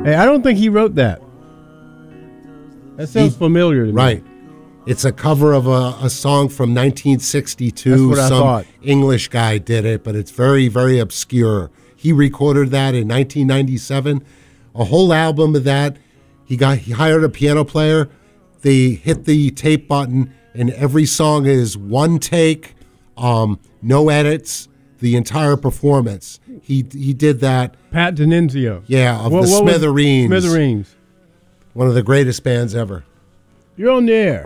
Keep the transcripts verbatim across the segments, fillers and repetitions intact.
Hey, I don't think he wrote that. That sounds He- familiar to me. Right. It's a cover of a, a song from nineteen sixty-two. That's what I Some thought. English guy did it, but it's very, very obscure. He recorded that in nineteen ninety-seven. A whole album of that. He got he hired a piano player. They hit the tape button, and every song is one take, um, no edits, the entire performance. He he did that. Pat D'Annunzio. Yeah, of What- the what was- Smithereens. Smithereens. One of the greatest bands ever. You're on the air.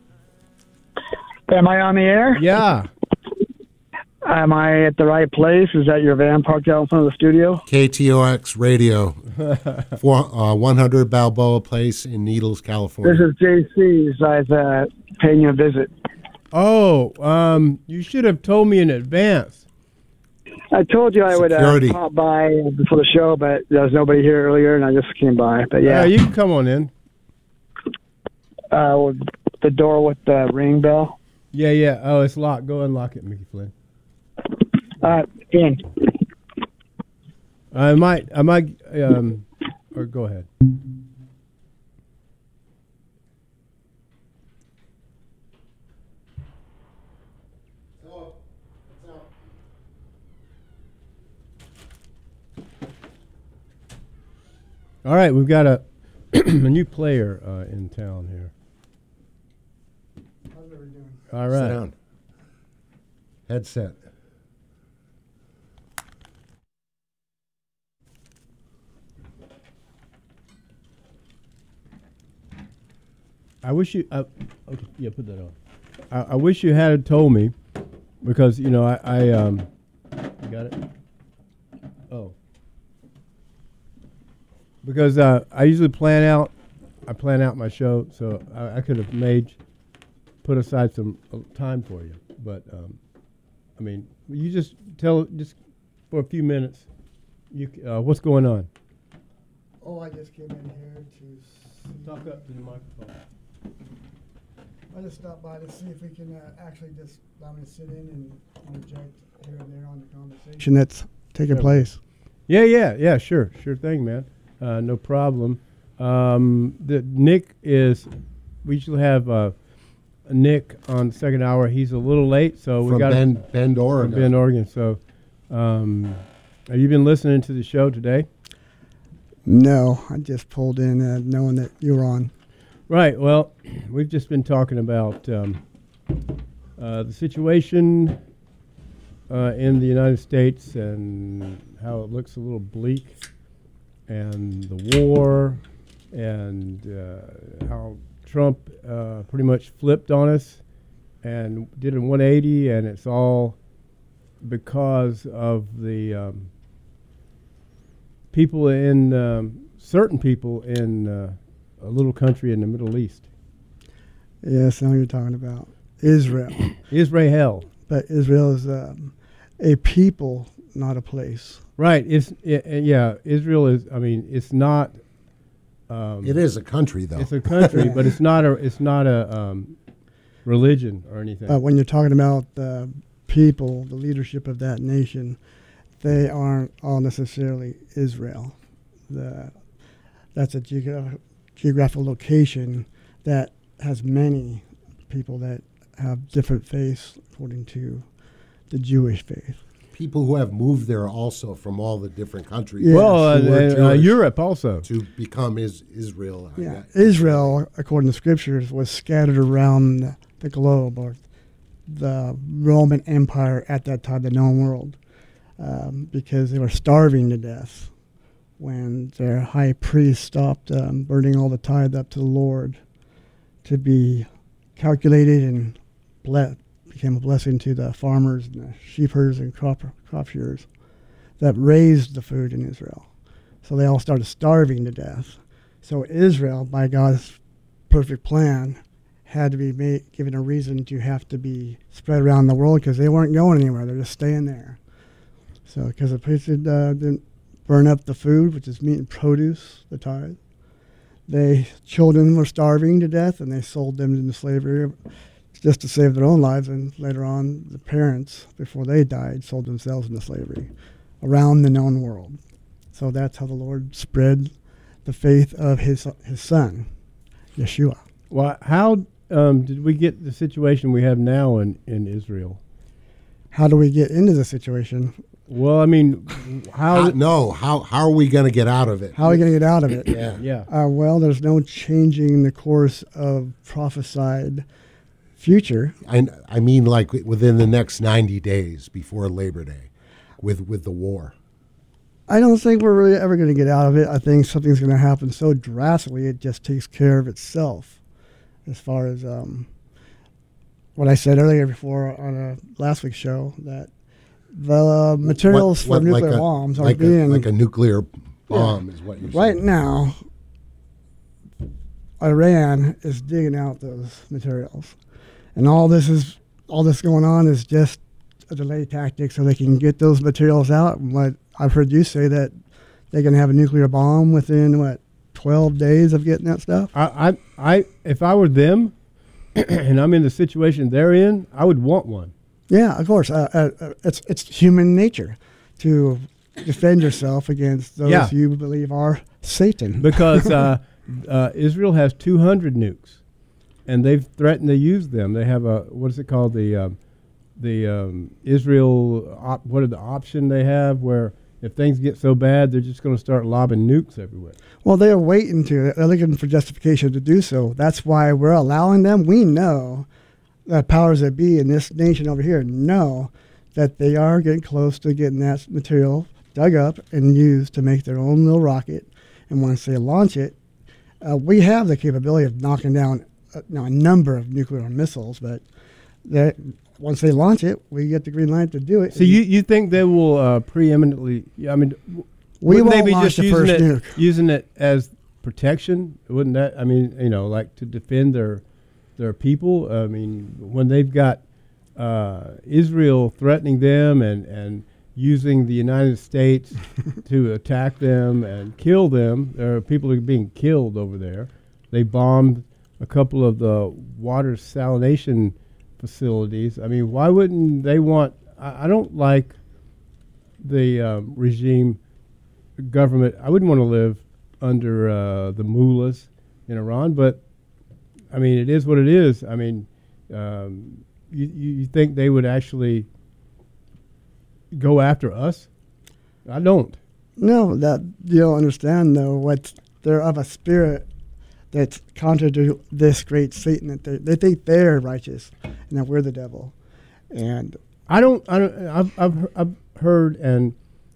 Am I on the air? Yeah. Am I at the right place? Is that your van parked out in front of the studio? K T O X Radio, for, uh, one hundred Balboa Place in Needles, California. This is J C's. I've uh, paying you a visit. Oh, um, you should have told me in advance. I told you I would uh, Security. pop by before the show, but there was nobody here earlier, and I just came by. But Yeah, yeah, you can come on in. uh, the door with the ring bell. Yeah, yeah. Oh, it's locked. Go unlock it, Mickey Flynn. Uh, in. I might, I might, um, or go ahead. All right, we've got a a new player uh, in town here. How's everybody doing? All Sit right. down. Headset. I wish you. Uh, okay, yeah, put that on. I, I wish you had told me, because you know I, I um, you got it. Oh, because uh, I usually plan out. I plan out my show, so I, I could have made put aside some uh, time for you. But um, I mean, you just tell just for a few minutes. You c- uh, what's going on? Oh, I just came in here to see. Talk up to the microphone. I just stopped by to see if we can uh, actually just allow me to sit in and interject here and there on the conversation that's taking Sure. place. Yeah, yeah, yeah, sure, sure thing, man. Uh, no problem. Um, the Nick is. We usually have uh, Nick on the second hour. He's a little late, so we From got Bend, Bend, Oregon. Bend, Oregon. So, um, have you been listening to the show today? No, I just pulled in uh, knowing that you were on. Right. Well, we've just been talking about um, uh, the situation uh, in the United States and how it looks a little bleak, and the war, and uh, how Trump uh, pretty much flipped on us and did a one eighty, and it's all because of the um, people in um, certain people in uh, a little country in the Middle East. Yes, I know what you're talking about. Israel. Israel. But Israel is um, a people, not a place. Right. It's i i- yeah. Israel is. I mean, it's not. Um, It is a country, though. It's a country, but it's not a. It's not a um, religion or anything. But when you're talking about the people, the leadership of that nation, they aren't all necessarily Israel. The, that's a geogra- geographical location that has many people that have different faiths according to the Jewish faith. People who have moved there also from all the different countries. Yeah. well, uh, who were and, uh, Jewish Europe also. to become is, Israel. I Yeah, got- Israel, according to scriptures, was scattered around the globe, or the Roman Empire at that time, the known world, um, because they were starving to death when their high priest stopped um, burning all the tithe up to the Lord to be calculated and ble- became a blessing to the farmers and the sheep herders and crop, crop shearers that raised the food in Israel. So they all started starving to death. So Israel, by God's perfect plan, had to be made, given a reason to have to be spread around the world because they weren't going anywhere. They're just staying there. So because the priest did, uh, didn't burn up the food, which is meat and produce, the tithe, they children were starving to death, and they sold them into slavery just to save their own lives. And later on, the parents, before they died, sold themselves into slavery around the known world. So that's how the Lord spread the faith of his his son, Yeshua. Well, how um, did we get the situation we have now in, in Israel? How do we get into the situation? Well, I mean, how? How, no, how how are we going to get out of it? How are we going to get out of it? Yeah. yeah. Uh, well, there's no changing the course of prophesied future. I, I mean, like within the next ninety days before Labor Day, with with the war. I don't think we're really ever going to get out of it. I think something's going to happen so drastically it just takes care of itself. As far as um, what I said earlier before on a last week's show, that the uh, materials What- for what, nuclear like a- bombs are like being a, like a nuclear bomb is what you're right saying. now. Iran is digging out those materials, and all this is all this going on is just a delay tactic so they can get those materials out. And what I've heard you say that they can have a nuclear bomb within what twelve days of getting that stuff. I, I, I, if I were them, and I'm in the situation they're in, I would want one. Yeah, of course. Uh, uh, uh, it's it's human nature to defend yourself against those Yeah. you believe are Satan. Because uh, uh, Israel has two hundred nukes, and they've threatened to use them. They have a what is it called the um, the um, Israel op- what are the option they have where if things get so bad they're just going to start lobbing nukes everywhere. Well, they're waiting to. They're looking for justification to do so. That's why we're allowing them. We know that powers that be in this nation over here know that they are getting close to getting that material dug up and used to make their own little rocket. And once they launch it, uh, we have the capability of knocking down uh, now a number of nuclear missiles. But that once they launch it, we get the green light to do it. So you, you think they will uh, preeminently? I mean, w- we wouldn't won't they be launch just the using first it nuke. using it as protection? Wouldn't that? I mean, you know, like to defend their their people. I mean, when they've got uh, Israel threatening them and and using the United States to attack them and kill them, there are people who are being killed over there. They bombed a couple of the water salination facilities. I mean, why wouldn't they want? I, I don't like the um, regime government. I wouldn't want to live under uh, the mullahs in Iran, but I mean, it is what it is. I mean, um, you, you think they would actually go after us? I don't. No, that you don't understand though. What they're of a spirit that's contrary to this great Satan. That they, they think they're righteous and that we're the devil. And I don't. I don't. I've I've, he- I've heard and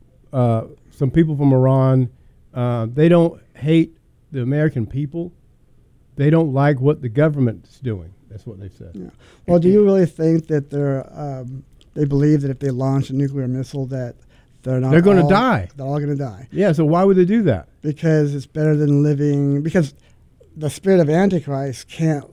uh, some people from Iran. Uh, they don't hate the American people. They don't like what the government's doing. That's what they've said. yeah. Well, do you really think that they're um, they believe that if they launch a nuclear missile that they're not They're gonna all- die. They're all going to die Yeah. So why would they do that? because it's better than living. Because the spirit of Antichrist can't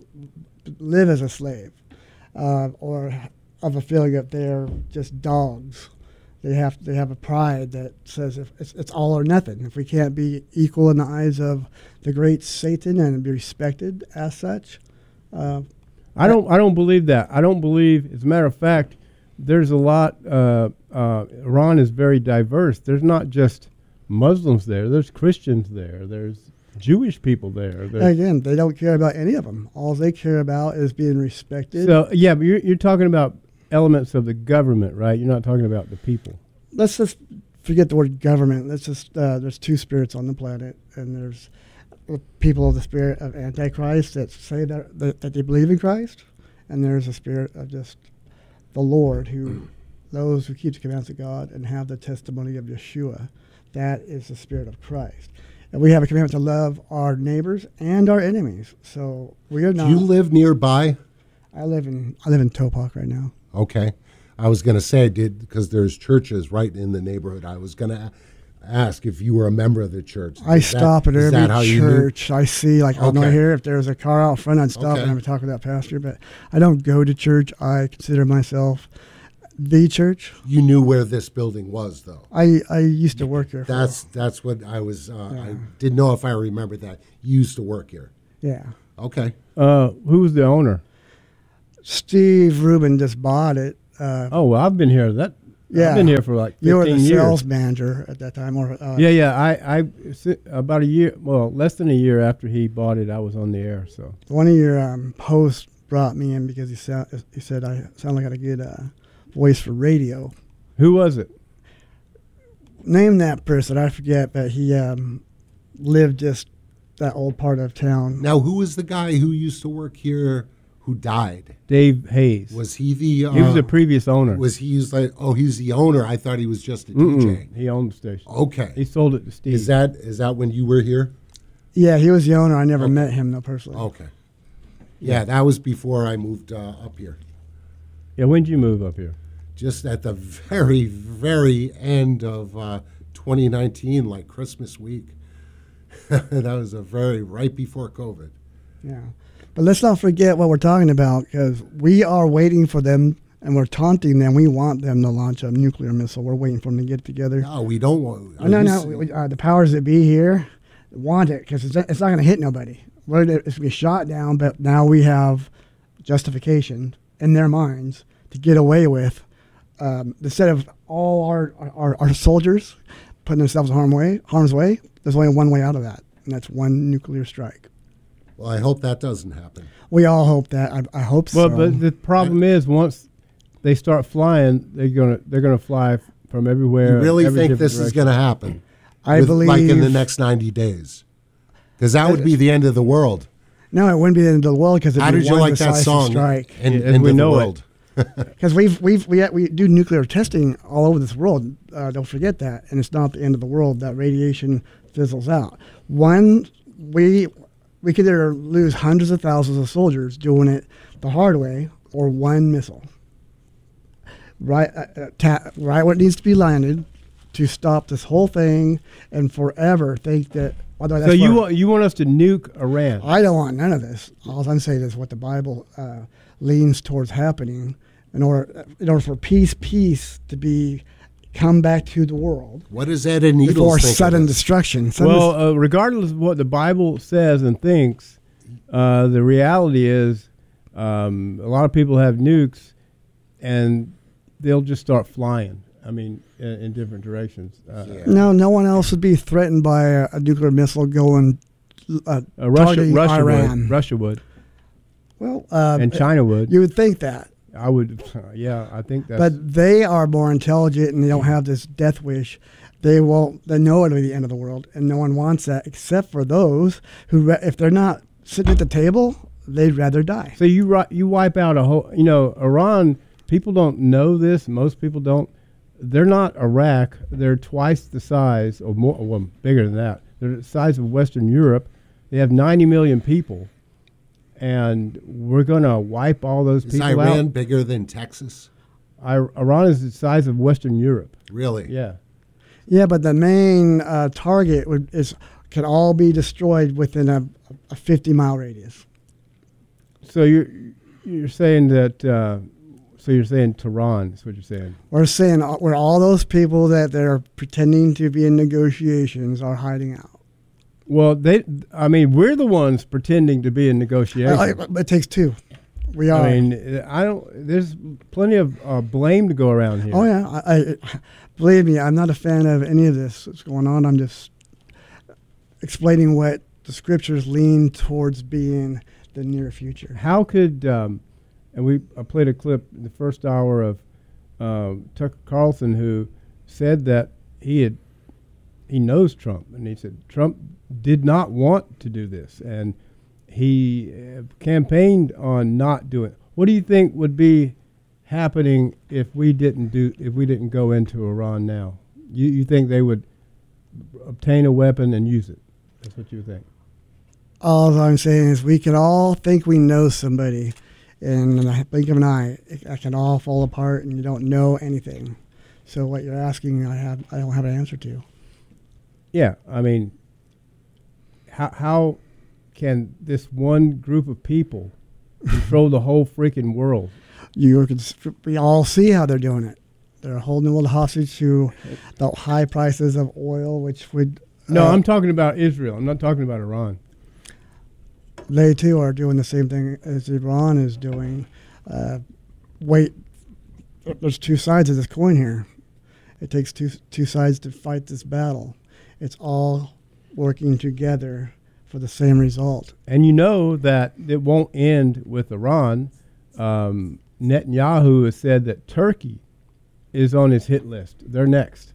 live as a slave, uh, or of a feeling that they're just dogs. They have they have a pride that says if it's, it's all or nothing. If we can't be equal in the eyes of the great Satan and be respected as such, uh, I don't. I don't believe that. I don't believe. As a matter of fact, there's a lot. Uh, uh, Iran is very diverse. There's not just Muslims there. There's Christians there. There's Jewish people there. There's, again, they don't care about any of them. All they care about is being respected. so yeah, but you're, you're talking about elements of the government, right? You're not talking about the people. Let's just forget the word government. Let's just uh, there's two spirits on the planet, and there's the people of the spirit of Antichrist that say that that, that they believe in Christ, and there's a spirit of just the Lord, who those who keep the commandments of God and have the testimony of Yeshua. That is the spirit of Christ, and we have a commandment to love our neighbors and our enemies. So we are Do not. you live nearby? I live in I live in Topak right now. Okay. I was going to say, I did because there's churches right in the neighborhood. I was going to ask if you were a member of the church. I Is that- stop at is that how every you knew? church I see. Like, I'm not Okay. here. If there's a car out front, I'd stop Okay. and I would talk with that pastor. But I don't go to church. I consider myself the church. You knew where this building was, though. I, I used to work here. For, That's that's what I was. Uh, Yeah. I didn't know if I remembered that. You used to work here. yeah. Okay. Uh, who was the owner? Steve Rubin just bought it. Uh, Oh, well, I've been here. That Yeah. I've been here for like fifteen You were the years. sales manager at that time, or uh, Yeah, yeah. I, I, si- about a year, well, less than a year after he bought it, I was on the air. So one of your um, hosts brought me in because he said he said I sound like I had a good uh, voice for radio. who was it? Name that person, I forget, but he um, lived just that old part of town. Now, who was the guy who used to work here who died? Dave Hayes. Was he the? Uh, he was the previous owner. Was he used like? Oh, he's the owner. I thought he was just a Mm-mm. D J. He owned the station. Okay. He sold it to Steve. Is that is that when you were here? Yeah, he was the owner. I never Okay. met him though personally. Okay. Yeah, that was before I moved uh, up here. Yeah, when did you move up here? Just at the very, very end of uh, twenty nineteen, like Christmas week. That was a very right before COVID. Yeah, but let's not forget what we're talking about, because we are waiting for them, and we're taunting them. We want them to launch a nuclear missile. We're waiting for them to get together. No, we don't want. Oh, no, no, we, we, uh, the powers that be here want it because it's, it's not going to hit nobody. We're gonna- It's going to be shot down, but now we have justification in their minds to get away with, um, instead of all our, our, our soldiers putting themselves in harm way, harm's way, there's only one way out of that, and that's one nuclear strike. Well, I hope that doesn't happen. We all hope that. I, I hope Well, so. but the problem is once they start flying, they're gonna they're gonna fly f- from everywhere. You really every think different this is direction. going to happen? I With- believe like in the next ninety days, because that would be the end of the world. No, it wouldn't be the end of the world because How did you like that song? strike. End, Yeah, as end we of the know it. world. Because we've we've we we do nuclear testing all over this world. Uh, don't forget that, and it's not the end of the world. That radiation fizzles out. One, we we could either lose hundreds of thousands of soldiers doing it the hard way, or one missile. Right, uh, uh, ta- right where it needs to be landed to stop this whole thing and forever think that. Although So that's you where- want you want us to nuke Iran? I don't want none of this. All I'm saying is what the Bible uh, leans towards happening in order in order for peace, peace to be come back to the world What does Ed and Needles before think of sudden this? destruction. Sudden Well, des- uh, regardless of what the Bible says and thinks, uh, the reality is um, a lot of people have nukes, and they'll just start flying. I mean, in, in different directions. Uh, Yeah. no, no one else would be threatened by a, a nuclear missile going. Uh, uh, Russia, targeting Russia Iran. would, Russia would, Well, um, and China would. You would think that, I would, yeah, I think that's. but they are more intelligent and they don't have this death wish. They won't. They know it'll be the end of the world, and no one wants that except for those who, ra- if they're not sitting at the table, they'd rather die. So you ri- you wipe out a whole. You know, Iran. People don't know this. Most people don't. They're not Iraq. They're twice the size, or more, well, bigger than that. They're the size of Western Europe. They have ninety million people, and we're going to wipe all those Is people Iran out. bigger than Texas? I, Iran is the size of Western Europe. Really? Yeah. Yeah, but the main uh, target would is can all be destroyed within a, a fifty mile radius. So you're you're saying that. Uh, so you're saying Tehran is what you're saying. We're saying uh, where all those people that they're pretending to be in negotiations are hiding out. Well, they. I mean, we're the ones pretending to be in negotiations. Uh, it takes two. We are. I mean, I don't. There's plenty of uh, blame to go around here. oh yeah, I, I believe me, I'm not a fan of any of this that's going on. I'm just explaining what the scriptures lean towards being the near future. How could? Um, and we I played a clip in the first hour of um, Tucker Carlson, who said that he had he knows Trump, and he said Trump did not want to do this, and he uh, campaigned on not doing it. What do you think would be happening if we didn't do if we didn't go into Iran now? You you think they would obtain a weapon and use it? That's what you think. All I'm saying is we can all think we know somebody, and in the blink of an eye, it, it can all fall apart, and you don't know anything. So what you're asking, I have, I don't have an answer to. Yeah, I mean, how how can this one group of people control the whole freaking world? You can, s- we all see how they're doing it. They're holding the world hostage to the high prices of oil, which would. No, uh, I'm talking about Israel. I'm not talking about Iran. They too are doing the same thing as Iran is doing. Uh, wait, there's two sides of this coin here. It takes two two sides to fight this battle. It's all working together for the same result. And you know that it won't end with Iran. Um, Netanyahu has said that Turkey is on his hit list. They're next.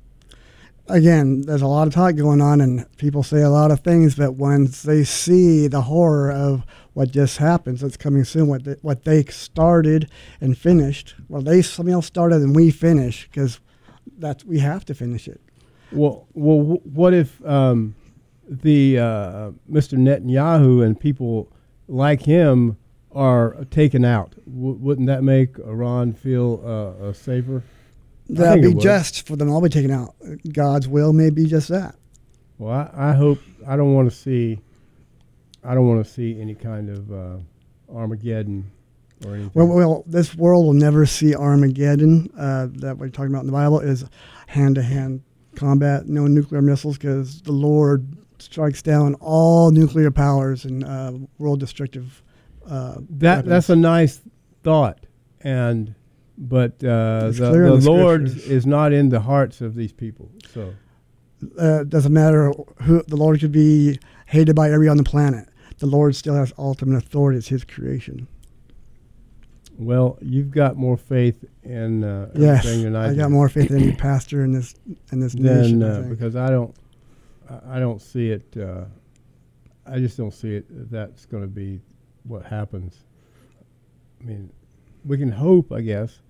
Again, there's a lot of talk going on, and people say a lot of things, but once they see the horror of what just happens, that's coming soon, what they, what they started and finished, well, they something else started and we finish, because that's we have to finish it. Well, well, wh- what if um, the uh, Mister Netanyahu and people like him are taken out? W- wouldn't that make Iran feel uh, uh, safer? That'd it be would. just for them all be taken out. God's will may be just that. Well, I, I hope I don't want to see. I don't want to see any kind of uh, Armageddon or anything. Well, well, this world will never see Armageddon. Uh, that we're talking about in the Bible is hand-to-hand combat, no nuclear missiles, because the Lord strikes down all nuclear powers and uh, world destructive. Uh, that weapons. that's a nice thought, and but uh, It's the, clear in the the Lord scriptures. is not in the hearts of these people. So Uh, doesn't matter who the Lord could be hated by every on the planet. The Lord still has ultimate authority. It's His creation. well, you've got more faith in uh, Yes, everything than I, I do. got more faith than any pastor in this in this nation. Then I uh, think. because I don't, I- I don't see it. Uh, I just don't see it. that That's going to be what happens. I mean, we can hope, I guess.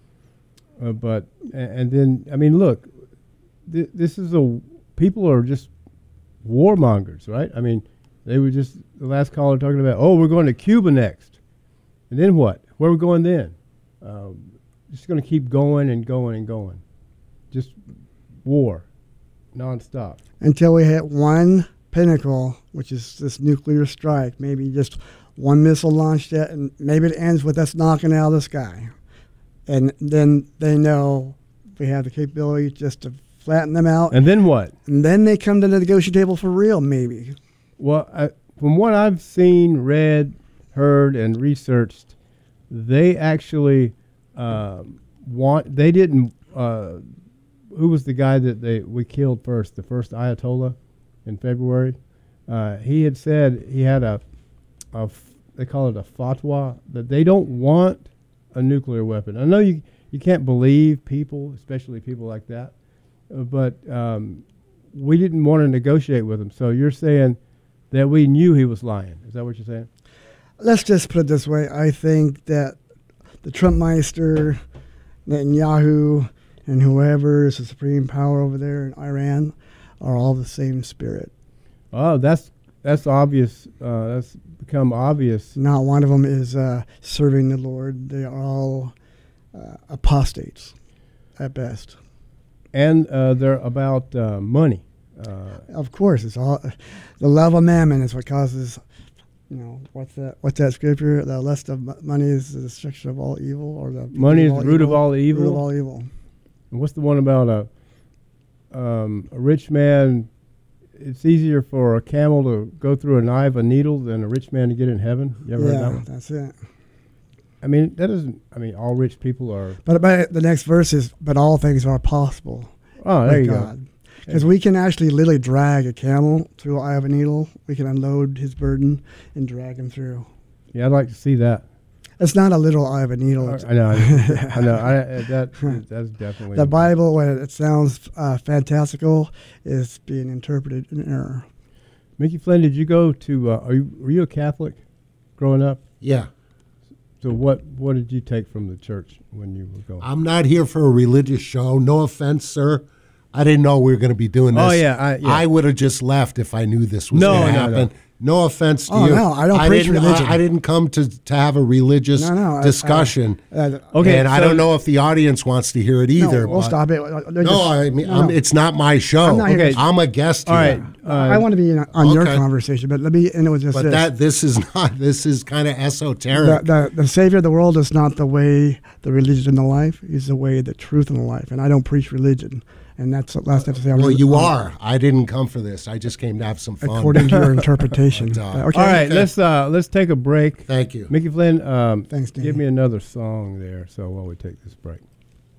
Uh, but and, and then I mean, look, th- this is a people are just warmongers, right? I mean, they were just the last caller talking about, oh, we're going to Cuba next, and then what? Where are we going then? Um, just going to keep going and going and going, just war, nonstop. Until we hit one pinnacle, which is this nuclear strike, maybe just one missile launched it, and maybe it ends with us knocking it out of the sky. And then they know we have the capability just to flatten them out. And then what? And then they come to the negotiation table for real, maybe. Well, I, from what I've seen, read, heard, and researched, they actually um, want. They didn't. Uh, who was the guy that they we killed first? The first Ayatollah in February. Uh, he had said he had a, a f- they call it a fatwa that they don't want a nuclear weapon. I know you you can't believe people, especially people like that, uh, but um, we didn't want to negotiate with him. So you're saying that we knew he was lying. Is that what you're saying? Let's just put it this way. I think that the Trumpmeister, Netanyahu, and whoever is the supreme power over there in Iran are all the same spirit. Oh, that's that's obvious. Uh, that's become obvious. Not one of them is uh, serving the Lord. They are all uh, apostates at best. And uh, they're about uh, money. Uh, Of course, it's all the love of mammon is what causes. You know what's that? What's that scripture? The lust of mo- money is the destruction of all evil, or the money is the root of all Root evil. of all evil. And what's the one about a um, a rich man? It's easier for a camel to go through an eye of a needle than a rich man to get in heaven. You ever heard that Yeah, one? that's it. I mean, that doesn't. I mean, all rich people are. But, but the next verse is, "But all things are possible Oh, there with you go. God." Because we can actually literally drag a camel through the eye of a needle. We can unload his burden and drag him through. Yeah, I'd like to see that. It's not a literal eye of a needle. It's- I know. I, I know. I, uh, that that's definitely the Bible, when it sounds uh, fantastical, is being interpreted in error. Mickey Flynn, did you go to? Uh, are you were you a Catholic growing up? Yeah. So what what did you take from the church when you were going? I'm not here for a religious show. No offense, sir. I didn't know we were going to be doing this. Oh, yeah, I- yeah. I would have just left if I knew this was No, going to no, happen. No. offense to Oh, you. no, I don't preach didn't, religion. I, I didn't come to, to have a religious No, no, I- discussion. Uh, Okay, and I so- don't know if the audience wants to hear it no, either. we'll but- stop it. They're No, just- I mean, no, I'm, no. it's not my show. I'm not here Okay. to- I'm a guest All right. here. Uh, I want to be in, on your okay. conversation, but let me end it with just But this. that this is not. This is kind of the, esoteric. the, the Savior of the world is not the way, the religion, and the life. He's the way, the truth, and the life. And I don't preach religion. And that's the last thing to say. I'm well, really- you um, are. I didn't come for this. I just came to have some fun. according to your interpretation. But, uh, okay. All right, Okay. let's uh, let's take a break. Thank you. Mickey Flynn, um, Thanks, Danny. give me another song there. So while we take this break.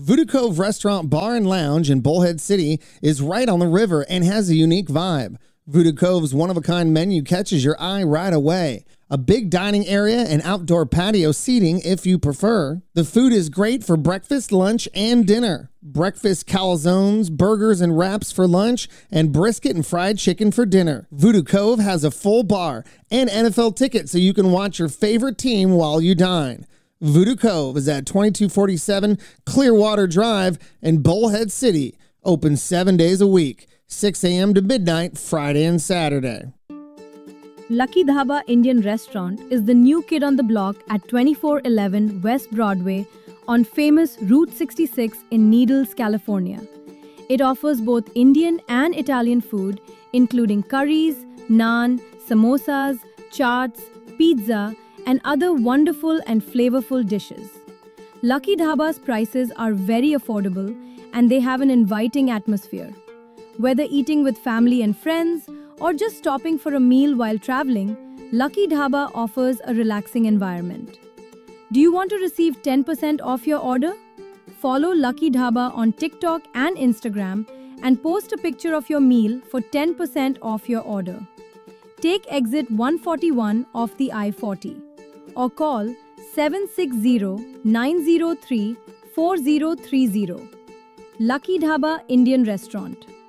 Voodoo Cove Restaurant, Bar, and Lounge in Bullhead City is right on the river and has a unique vibe. Voodoo Cove's one-of-a-kind menu catches your eye right away. A big dining area and outdoor patio seating if you prefer. The food is great for breakfast, lunch, and dinner. Breakfast calzones, burgers, and wraps for lunch, and brisket and fried chicken for dinner. Voodoo Cove has a full bar and N F L tickets so you can watch your favorite team while you dine. Voodoo Cove is at twenty-two forty-seven Clearwater Drive in Bullhead City. Open seven days a week, six a.m. to midnight, Friday and Saturday. Lucky Dhaba Indian Restaurant is the new kid on the block at twenty-four eleven West Broadway on famous Route sixty-six in Needles, California. It offers both Indian and Italian food, including curries, naan, samosas, chaats, pizza, and other wonderful and flavorful dishes. Lucky Dhaba's prices are very affordable and they have an inviting atmosphere. Whether eating with family and friends or just stopping for a meal while traveling, Lucky Dhaba offers a relaxing environment. Do you want to receive ten percent off your order? Follow Lucky Dhaba on TikTok and Instagram and post a picture of your meal for ten percent off your order. Take exit one forty-one off the I forty or call seven six zero, nine zero three, four zero three zero. Lucky Dhaba Indian Restaurant.